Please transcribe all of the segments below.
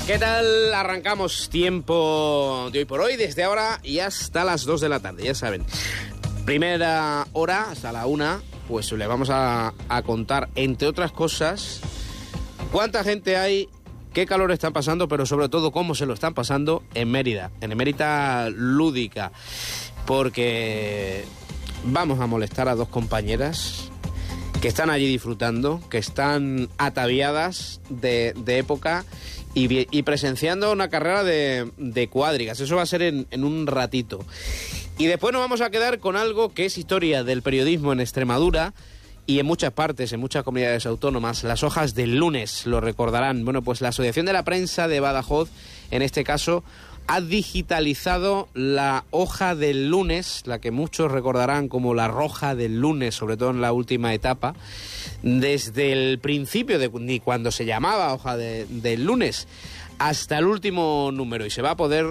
¿Qué tal? Arrancamos tiempo de hoy por hoy, desde ahora y hasta las 2 de la tarde, ya saben. Primera hora, hasta la 1, pues le vamos a contar, entre otras cosas, cuánta gente hay, qué calor están pasando, pero sobre todo cómo se lo están pasando en Mérida, en Emérita Lúdica, porque vamos a molestar a dos compañeras que están allí disfrutando, que están ataviadas de época y presenciando una carrera de cuadrigas. Eso va a ser en un ratito. Y después nos vamos a quedar con algo que es historia del periodismo en Extremadura y en muchas partes, en muchas comunidades autónomas. Las hojas del lunes, lo recordarán. Bueno, pues la Asociación de la Prensa de Badajoz, en este caso, ha digitalizado la hoja del lunes, la que muchos recordarán como la roja del lunes, sobre todo en la última etapa, desde el principio de cuando se llamaba hoja del lunes hasta el último número, y se va a poder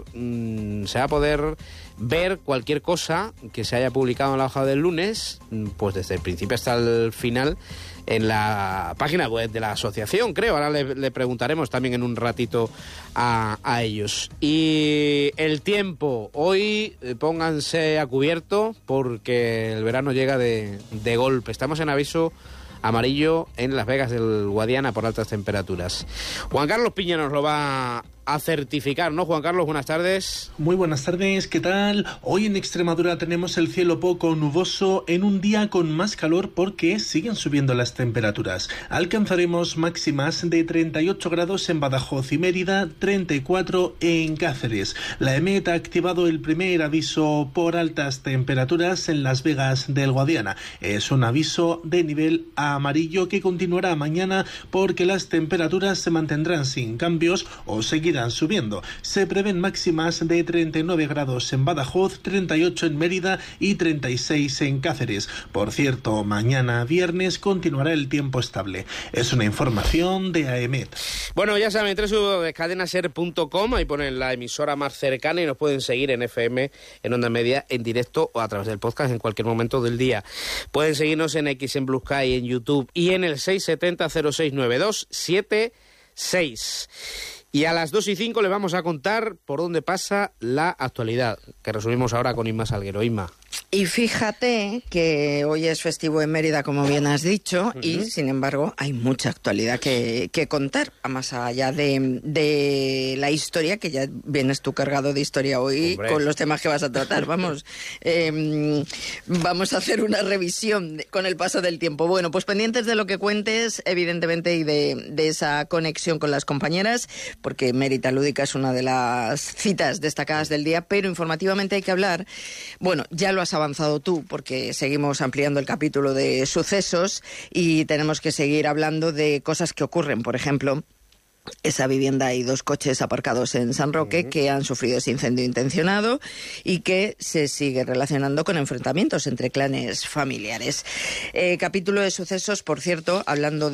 ver cualquier cosa que se haya publicado en la hoja del lunes, pues desde el principio hasta el final, en la página web de la asociación, creo. Ahora le preguntaremos también en un ratito a ellos. Y el tiempo, hoy pónganse a cubierto porque el verano llega de golpe. Estamos en aviso amarillo en Las Vegas del Guadiana por altas temperaturas. Juan Carlos Piña nos lo va a certificar, ¿no, Juan Carlos? Buenas tardes. Muy buenas tardes, ¿qué tal? Hoy en Extremadura tenemos el cielo poco nuboso en un día con más calor porque siguen subiendo las temperaturas. Alcanzaremos máximas de 38 grados en Badajoz y Mérida, 34 en Cáceres. La EMET ha activado el primer aviso por altas temperaturas en Las Vegas del Guadiana. Es un aviso de nivel amarillo que continuará mañana porque las temperaturas se mantendrán sin cambios o seguirán subiendo. Se prevén máximas de 39 grados en Badajoz, 38 en Mérida y 36 en Cáceres. Por cierto, mañana viernes continuará el tiempo estable. Es una información de AEMET. Bueno, ya saben, www.cadenaser.com, ahí ponen la emisora más cercana y nos pueden seguir en FM, en Onda Media, en directo o a través del podcast en cualquier momento del día. Pueden seguirnos en X, en Blue Sky, en YouTube y en el 670-069276. Y a las 2:05 le vamos a contar por dónde pasa la actualidad, que resumimos ahora con Inma Salguero. Inma. Y fíjate que hoy es festivo en Mérida, como bien has dicho, y sin embargo hay mucha actualidad que contar, más allá de la historia, que ya vienes tú cargado de historia hoy. Hombre, con los temas que vas a tratar. Vamos a hacer una revisión con el paso del tiempo. Bueno, pues pendientes de lo que cuentes, evidentemente, y de esa conexión con las compañeras, porque Emérita Lúdica es una de las citas destacadas del día, pero informativamente hay que hablar. Bueno, ya lo has avanzado tú, porque seguimos ampliando el capítulo de sucesos y tenemos que seguir hablando de cosas que ocurren. Por ejemplo, esa vivienda y 2 coches aparcados en San Roque que han sufrido ese incendio intencionado y que se sigue relacionando con enfrentamientos entre clanes familiares. Capítulo de sucesos, por cierto, hablando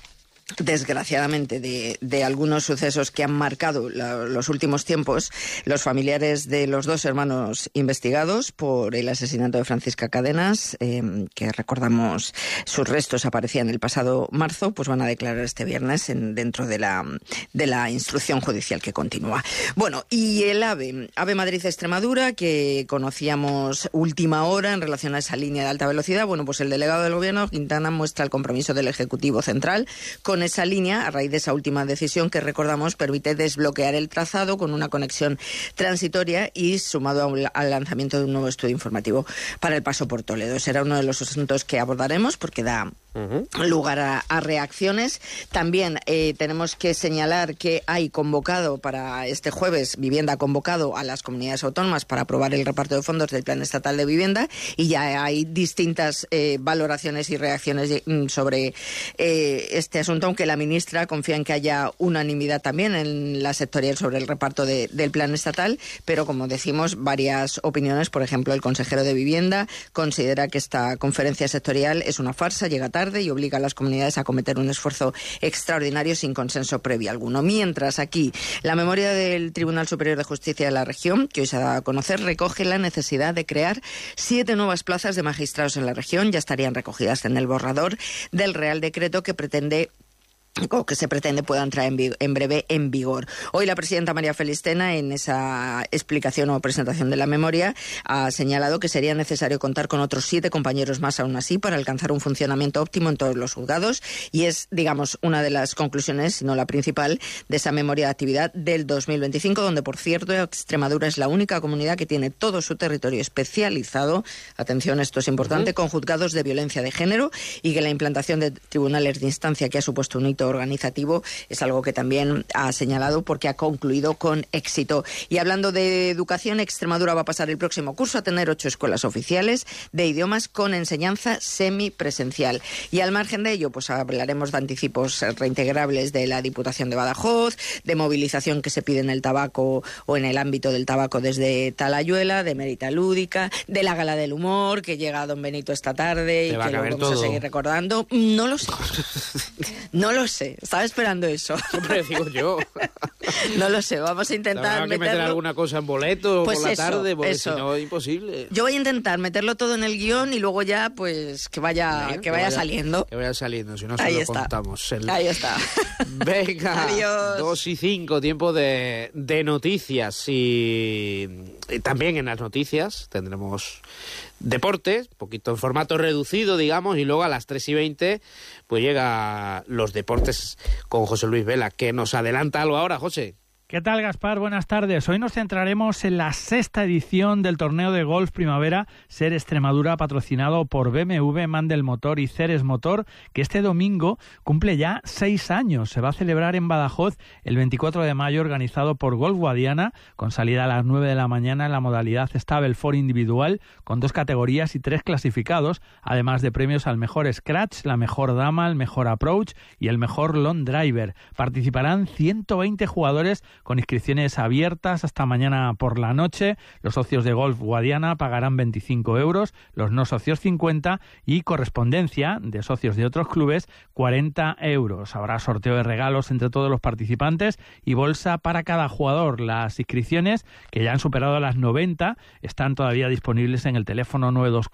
desgraciadamente de algunos sucesos que han marcado los últimos tiempos. Los familiares de los 2 hermanos investigados por el asesinato de Francisca Cadenas, que recordamos sus restos aparecían el pasado marzo, pues van a declarar este viernes dentro de la instrucción judicial que continúa. Bueno, y el AVE Madrid-Extremadura, que conocíamos última hora en relación a esa línea de alta velocidad. Bueno, pues el delegado del Gobierno, Quintana, muestra el compromiso del Ejecutivo Central con esa línea, a raíz de esa última decisión que, recordamos, permite desbloquear el trazado con una conexión transitoria y sumado al lanzamiento de un nuevo estudio informativo para el paso por Toledo. Será uno de los asuntos que abordaremos porque da lugar a reacciones. También tenemos que señalar que hay convocado para este jueves, Vivienda ha convocado a las comunidades autónomas para aprobar el reparto de fondos del Plan Estatal de Vivienda, y ya hay distintas valoraciones y reacciones sobre este asunto, aunque la ministra confía en que haya unanimidad también en la sectorial sobre el reparto del Plan Estatal, pero como decimos, varias opiniones. Por ejemplo, el consejero de Vivienda considera que esta conferencia sectorial es una farsa, llega tarde y obliga a las comunidades a cometer un esfuerzo extraordinario sin consenso previo alguno. Mientras, aquí, la memoria del Tribunal Superior de Justicia de la región, que hoy se ha dado a conocer, recoge la necesidad de crear 7 nuevas plazas de magistrados en la región. Ya estarían recogidas en el borrador del Real Decreto que pretende o que se pretende pueda entrar en breve en vigor. Hoy la presidenta María Félix Tena, en esa explicación o presentación de la memoria, ha señalado que sería necesario contar con otros 7 compañeros más aún así para alcanzar un funcionamiento óptimo en todos los juzgados, y es, digamos, una de las conclusiones, si no la principal, de esa memoria de actividad del 2025, donde, por cierto, Extremadura es la única comunidad que tiene todo su territorio especializado, atención, esto es importante, con juzgados de violencia de género, y que la implantación de tribunales de instancia, que ha supuesto un hito organizativo, es algo que también ha señalado porque ha concluido con éxito. Y hablando de educación, Extremadura va a pasar el próximo curso a tener 8 escuelas oficiales de idiomas con enseñanza semipresencial. Y al margen de ello, pues hablaremos de anticipos reintegrables de la Diputación de Badajoz, de movilización que se pide en el tabaco o en el ámbito del tabaco desde Talayuela, de Mérita Lúdica, de la Gala del Humor, que llega don Benito esta tarde y que lo vamos a seguir recordando. No lo sé. No lo sé. Estaba esperando eso. Siempre digo yo. No lo sé. Vamos a intentar meterlo. Meter alguna cosa en boleto pues por la tarde, porque eso. si no es imposible. Yo voy a intentar meterlo todo en el guión y luego ya, pues, que vaya saliendo. Que vaya saliendo, si no se Ahí lo está. contamos. Ahí está. Venga, Adiós. 2:05, tiempo de noticias. Y también en las noticias tendremos deportes, poquito en formato reducido, digamos, y luego a las 3:20 pues llega los deportes con José Luis Vela, que nos adelanta algo ahora, José. ¿Qué tal, Gaspar? Buenas tardes. Hoy nos centraremos en la 6ª edición del torneo de golf primavera SER Extremadura, patrocinado por BMW, Mandel Motor y Ceres Motor, que este domingo cumple ya 6 años. Se va a celebrar en Badajoz el 24 de mayo, organizado por Golf Guadiana, con salida a las 9 de la mañana en la modalidad Stable 4 individual, con 2 categorías y 3 clasificados, además de premios al mejor scratch, la mejor dama, el mejor approach y el mejor long driver. Participarán 120 jugadores con inscripciones abiertas hasta mañana por la noche. Los socios de Golf Guadiana pagarán 25 euros, los no socios 50 y correspondencia de socios de otros clubes 40 euros. Habrá sorteo de regalos entre todos los participantes y bolsa para cada jugador. Las inscripciones, que ya han superado las 90, están todavía disponibles en el teléfono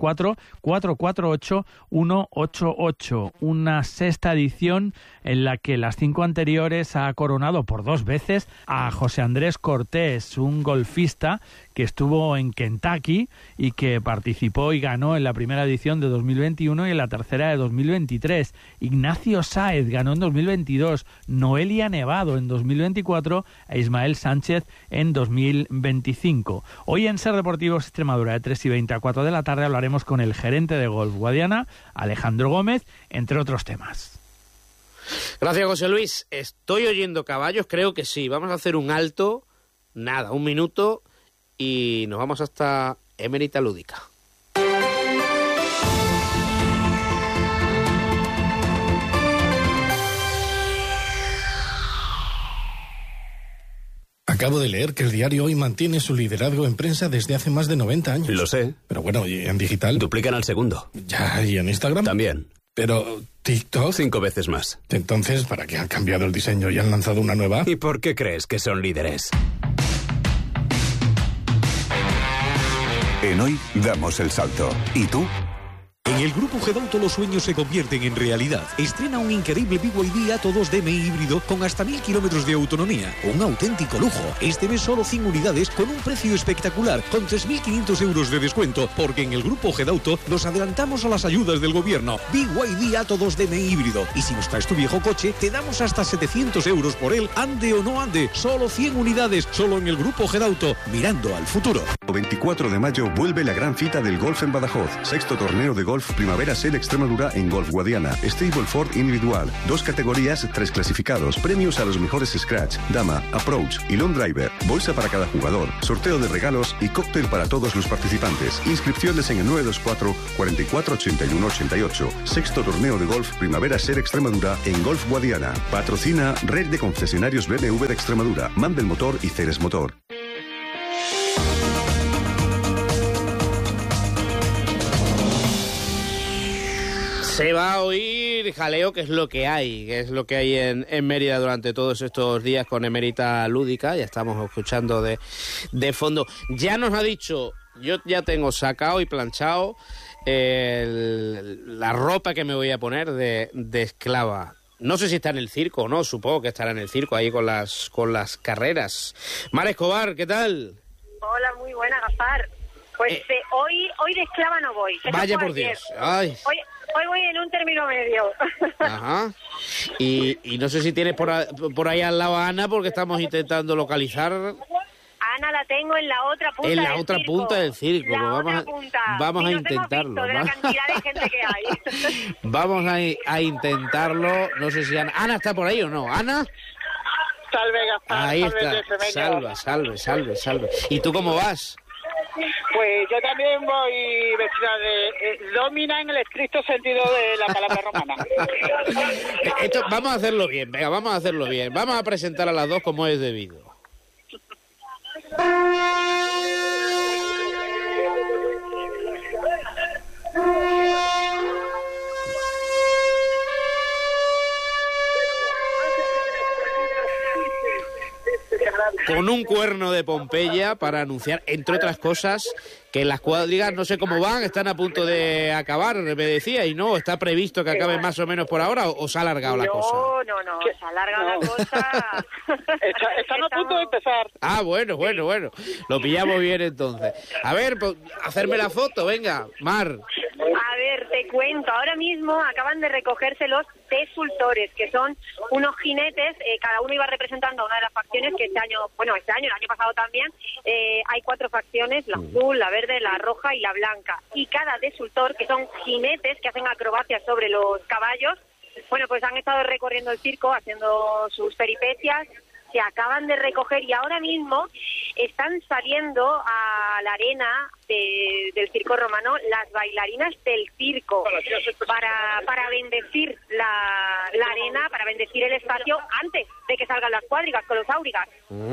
924-448-188. Una 6ª edición en la que las 5 anteriores ha coronado por 2 veces a José Andrés Cortés, un golfista que estuvo en Kentucky y que participó y ganó en la primera edición de 2021 y en la tercera de 2023. Ignacio Sáez ganó en 2022, Noelia Nevado en 2024 e Ismael Sánchez en 2025. Hoy en SER Deportivos Extremadura, de 3:20 a 4 de la tarde, hablaremos con el gerente de Golf Guadiana, Alejandro Gómez, entre otros temas. Gracias, José Luis. ¿Estoy oyendo caballos? Creo que sí. Vamos a hacer un alto, nada, 1 minuto, y nos vamos hasta Emérita Lúdica. Acabo de leer que el diario Hoy mantiene su liderazgo en prensa desde hace más de 90 años. Lo sé. Pero bueno, ¿y en digital? Duplican al segundo. Ya, ¿y en Instagram? También. Pero TikTok... 5 veces más. Entonces, ¿para qué han cambiado el diseño y han lanzado una nueva? ¿Y por qué crees que son líderes? En Hoy damos el salto. ¿Y tú? En el Grupo Gedauto los sueños se convierten en realidad. Estrena un increíble BYD Atto 2 DMI híbrido con hasta 1000 kilómetros de autonomía. Un auténtico lujo. Este mes solo 100 unidades con un precio espectacular, con 3.500 euros de descuento, porque en el Grupo Gedauto nos adelantamos a las ayudas del gobierno. BYD Atto 2 DMI híbrido. Y si nos traes tu viejo coche, te damos hasta 700 euros por él, ande o no ande. Solo 100 unidades, solo en el Grupo Gedauto, mirando al futuro. El 24 de mayo vuelve la gran cita del golf en Badajoz. 6º torneo de golf primavera SER Extremadura en Golf Guadiana. Stable 4 individual. 2 categorías, 3 clasificados. Premios a los mejores scratch, dama, approach y long driver. Bolsa para cada jugador. Sorteo de regalos y cóctel para todos los participantes. Inscripciones en el 924 44 81 88. 6º torneo de golf primavera SER Extremadura en Golf Guadiana. Patrocina Red de Concesionarios BMW de Extremadura, Mandel Motor y Ceres Motor. Se va a oír jaleo, que es lo que hay, en Mérida durante todos estos días con Emérita Lúdica. Ya estamos escuchando de fondo. Ya nos ha dicho, yo ya tengo sacado y planchado la ropa que me voy a poner de esclava. No sé si está en el circo o no, supongo que estará en el circo ahí con las carreras. Mar Escobar, ¿qué tal? Hola, muy buena, Gaspar. Pues hoy de esclava no voy. Vaya por Dios. Ay. Hoy voy en un término medio. Ajá. Y no sé si tienes por ahí al lado a Ana, porque estamos intentando localizar. Ana la tengo en la otra punta del circo. En la otra circo. punta del circo. La pues otra punta. Vamos a Ni nos intentarlo. hemos visto de la cantidad de gente que hay. Vamos a intentarlo. No sé si Ana está por ahí o no. ¿Ana? Salve, Gaspar. Ahí salve, está. Salve. ¿Y tú cómo vas? Pues yo también voy vestida de domina en el estricto sentido de la palabra romana. Vamos a hacerlo bien, venga, vamos a hacerlo bien. Vamos a presentar a las dos como es debido. Con un cuerno de Pompeya para anunciar, entre otras cosas, que las cuadrigas, no sé cómo van, están a punto de acabar, me decía, y no, ¿está previsto que acaben más o menos por ahora o se ha alargado la cosa? No, se ha alargado la cosa. Están a punto de empezar. Ah, bueno, lo pillamos bien entonces. A ver, pues, hacerme la foto, venga, Mar. A ver, te cuento, ahora mismo acaban de recogerse los tesultores, que son unos jinetes, cada uno iba representando a una de las facciones que el año pasado también, hay 4 facciones, la azul, la verde, la roja y la blanca. Y cada tesultor, que son jinetes que hacen acrobacias sobre los caballos, bueno, pues han estado recorriendo el circo, haciendo sus peripecias, se acaban de recoger y ahora mismo están saliendo a la arena del circo romano las bailarinas del circo para bendecir la arena, para bendecir el espacio antes de que salgan las cuadrigas con los áurigas.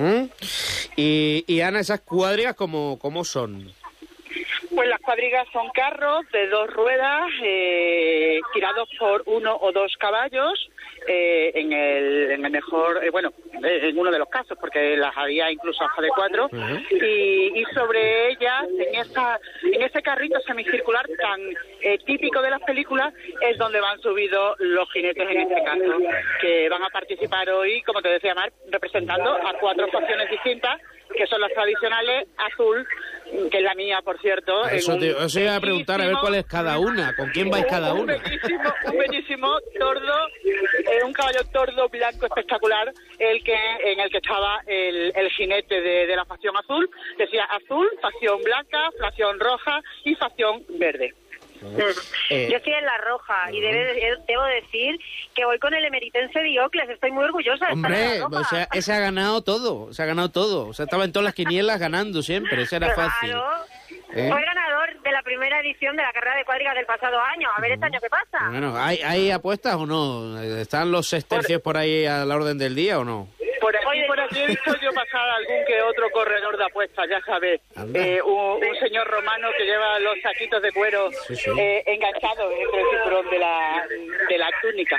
Y Ana, ¿esas cuadrigas cómo son? Pues las cuadrigas son carros de 2 ruedas tirados por 1 o 2 caballos en el mejor, en uno de los casos, porque las había incluso hasta de 4 y sobre ellas, en ese carrito semicircular tan típico de las películas, es donde van subidos los jinetes en este caso, que van a participar hoy, como te decía Mar, representando a 4 facciones distintas, que son las tradicionales, azul, que es la mía, por cierto. Eso iba a preguntar, a ver cuál es cada una, ¿con quién vais cada una? Un bellísimo tordo, un caballo tordo blanco espectacular, en el que estaba el jinete de la facción azul, decía azul, facción blanca, facción roja y facción verde. Yo estoy en la roja y debo decir que voy con el emeritense Diocles, estoy muy orgullosa de estar en la roja. O sea, ese ha ganado todo, o sea, estaba en todas las quinielas ganando siempre, ese era fácil. Claro. Fue ganador de la primera edición de la carrera de cuadrigas del pasado año, a ver este año qué pasa. Bueno, ¿hay apuestas o no? ¿Están los sextercios por ahí a la orden del día o no? Por aquí he visto yo pasar algún que otro corredor de apuestas, ya sabes. Un señor romano que lleva los saquitos de cuero enganchados entre el cinturón de la túnica.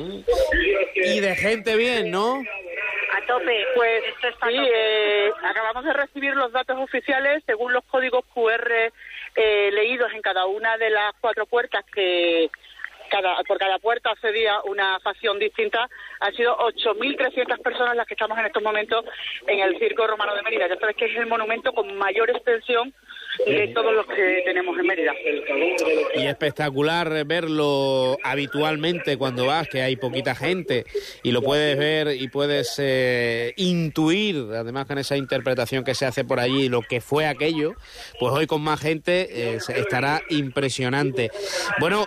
Y de gente bien, ¿no? A tope. Pues sí, acabamos de recibir los datos oficiales según los códigos QR leídos en cada una de las 4 puertas que... por cada puerta accedía una facción distinta. Han sido 8.300 personas las que estamos en estos momentos en el Circo Romano de Mérida. Ya sabes que es el monumento con mayor extensión de todos los que tenemos en Mérida. Y espectacular verlo habitualmente cuando vas, que hay poquita gente, y lo puedes ver y puedes intuir, además con esa interpretación que se hace por allí, lo que fue aquello, pues hoy con más gente estará impresionante. Bueno,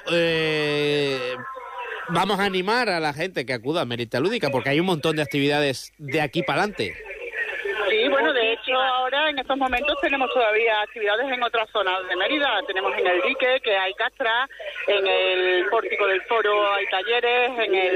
vamos a animar a la gente que acuda a Mérida Lúdica, porque hay un montón de actividades de aquí para adelante. Sí, bueno, de hecho ahora en estos momentos tenemos todavía actividades en otras zonas de Mérida. Tenemos en el dique, que hay castra, en el pórtico del foro hay talleres,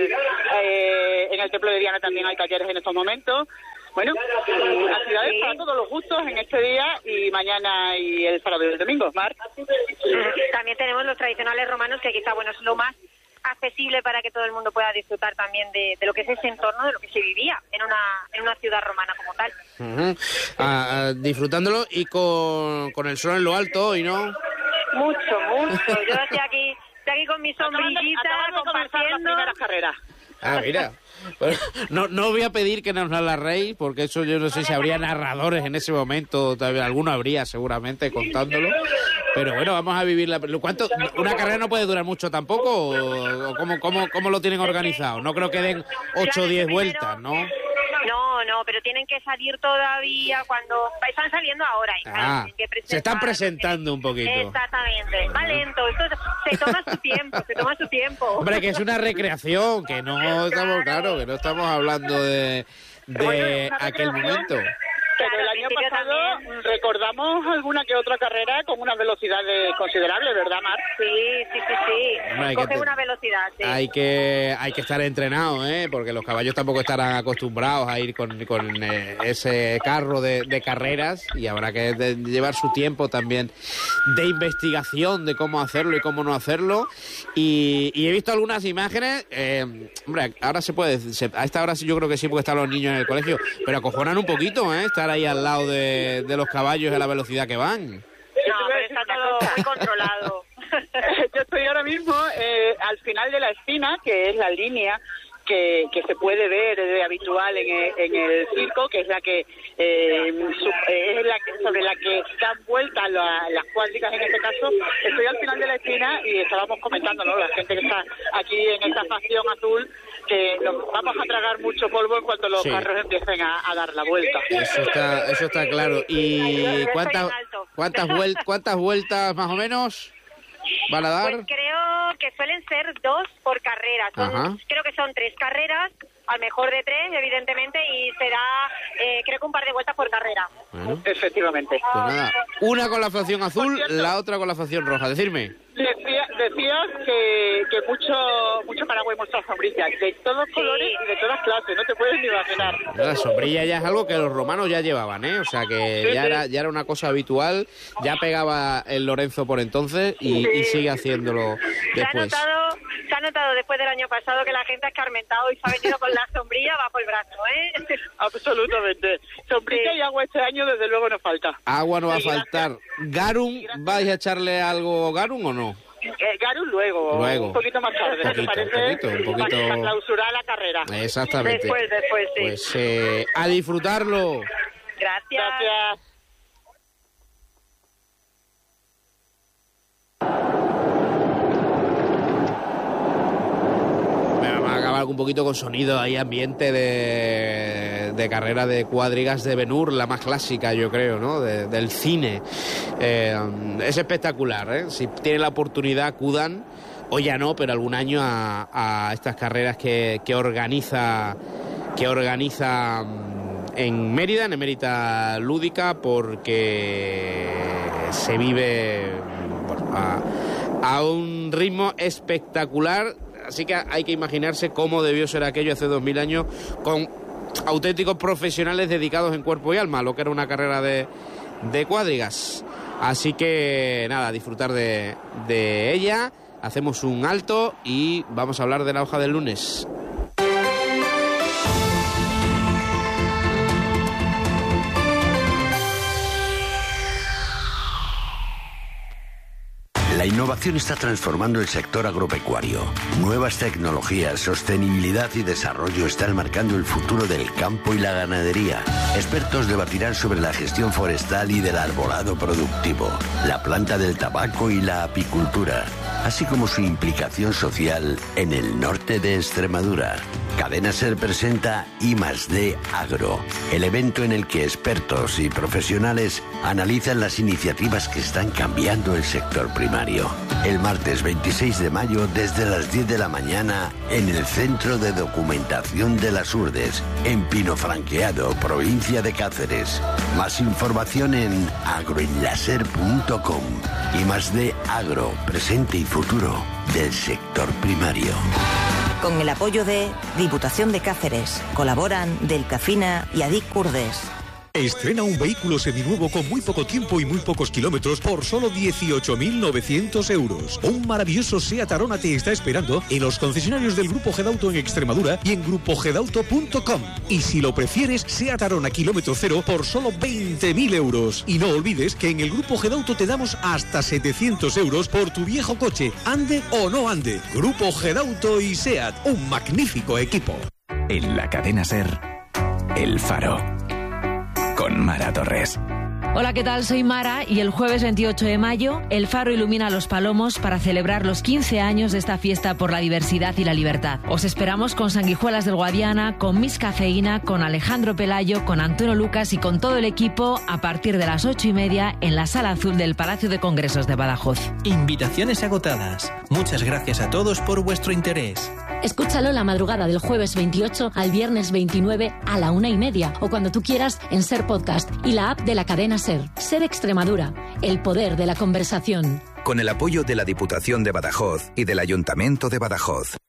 en el templo de Diana también hay talleres en estos momentos. Bueno, actividades para todos los gustos en este día y mañana y el sábado y el domingo, Mar. También tenemos los tradicionales romanos, que quizá, es lo más accesible para que todo el mundo pueda disfrutar también de lo que es ese entorno, de lo que se vivía en una ciudad romana como tal. Disfrutándolo y con el sol en lo alto hoy, ¿no? Mucho. Yo estoy aquí con mi sombrillita compartiendo. La primera carrera. Ah, mira. Bueno, no voy a pedir que nos la narréis, porque eso yo no sé si habría narradores en ese momento, alguno habría seguramente contándolo. Pero bueno, vamos a vivir ¿Cuánto? ¿Una carrera no puede durar mucho tampoco? ¿O cómo lo tienen organizado? No creo que den 8 o 10 vueltas, ¿no? No, pero tienen que salir todavía cuando... Están saliendo ahora. Se están presentando un poquito. Exactamente. Va lento. Esto se toma su tiempo. Hombre, que es una recreación, que no estamos, que no estamos hablando de aquel momento. Pero el año pasado recordamos alguna que otra carrera con una velocidad considerable, ¿verdad, Mar? Sí. Coge una velocidad, sí. Hay que estar entrenado, porque los caballos tampoco estarán acostumbrados a ir con ese carro de carreras, y habrá que llevar su tiempo también de investigación de cómo hacerlo y cómo no hacerlo. Y he visto algunas imágenes, hombre, ahora se puede, a esta hora sí yo creo que sí, porque están los niños en el colegio, pero acojonan un poquito, estar ahí al lado de los caballos a la velocidad que van. No, pero está todo muy controlado. Yo estoy ahora mismo al final de la espina, que es la línea que se puede ver de habitual en el circo, que es la que sobre la que dan vueltas las cuadrigas en este caso. Estoy al final de la esquina y estábamos comentando, ¿no?, la gente que está aquí en esta facción azul, que nos vamos a tragar mucho polvo en cuanto los carros empiecen a dar la vuelta. Eso está claro. ¿Y cuántas vueltas más o menos van a dar? Pues creo que suelen ser 2 por carrera. Creo que son 3 carreras, al mejor de 3, evidentemente, y será, creo que un par de vueltas por carrera. Bueno. Efectivamente. Pues nada, una con la facción azul, la otra con la facción roja. Decirme. Decías que mucho paraguas muestra sombrilla, de todos colores y de todas clases, no te puedes ni imaginar. La sombrilla ya es algo que los romanos ya llevaban, o sea que ya era una cosa habitual, ya pegaba el Lorenzo por entonces y sigue haciéndolo después. Se ha notado después del año pasado que la gente ha escarmentado y se ha venido con la sombrilla bajo el brazo, Absolutamente. Sombrilla y agua este año desde luego nos falta. Agua no va a faltar. ¿Garum? ¿Vais a echarle algo Garum o no? Garum luego, un poquito más tarde, ¿te parece? Un poquito. Para clausurar la carrera. Exactamente. Después, sí. Pues a disfrutarlo. Gracias. Un poquito con sonido ahí, ambiente de carrera de cuadrigas de Ben-Hur, la más clásica, yo creo, ¿no? Del cine. Es espectacular, Si tienen la oportunidad, acudan, o ya no, pero algún año a estas carreras que organiza en Mérida, en Emérita Lúdica, porque se vive a un ritmo espectacular. Así que hay que imaginarse cómo debió ser aquello hace 2000 años, con auténticos profesionales dedicados en cuerpo y alma a lo que era una carrera de cuadrigas. Así que nada, disfrutar de ella. Hacemos un alto y vamos a hablar de la hoja del lunes. La innovación está transformando el sector agropecuario. Nuevas tecnologías, sostenibilidad y desarrollo están marcando el futuro del campo y la ganadería. Expertos debatirán sobre la gestión forestal y del arbolado productivo, la planta del tabaco y la apicultura, así como su implicación social en el norte de Extremadura. Cadena Ser presenta I+D Agro, el evento en el que expertos y profesionales analizan las iniciativas que están cambiando el sector primario. El martes 26 de mayo desde las 10 de la mañana en el Centro de Documentación de las Urdes, en Pinofranqueado, provincia de Cáceres. Más información en agroenlaser.com. I+D Agro, presente y futuro del sector primario. Con el apoyo de Diputación de Cáceres, colaboran Delcafina y Adic Urdes. Estrena un vehículo seminuevo con muy poco tiempo y muy pocos kilómetros por solo 18.900 euros. Un maravilloso SEAT Arona te está esperando en los concesionarios del Grupo Gedauto en Extremadura y en grupogedauto.com. Y si lo prefieres, SEAT Arona kilómetro cero por solo 20.000 euros. Y no olvides que en el Grupo Gedauto te damos hasta 700 euros por tu viejo coche, ande o no ande. Grupo Gedauto y SEAT, un magnífico equipo. En la cadena SER, El Faro, con Mara Torres. Hola, ¿qué tal? Soy Mara y el jueves 28 de mayo El Faro ilumina Los Palomos para celebrar los 15 años de esta fiesta por la diversidad y la libertad. Os esperamos con Sanguijuelas del Guadiana, con Miss Cafeína, con Alejandro Pelayo, con Antonio Lucas y con todo el equipo a partir de las 8:30 en la Sala Azul del Palacio de Congresos de Badajoz. Invitaciones agotadas. Muchas gracias a todos por vuestro interés. Escúchalo la madrugada del jueves 28 al viernes 29 a la 1:30 o cuando tú quieras en SER Podcast y la app de la cadena SER. SER Extremadura, el poder de la conversación. Con el apoyo de la Diputación de Badajoz y del Ayuntamiento de Badajoz.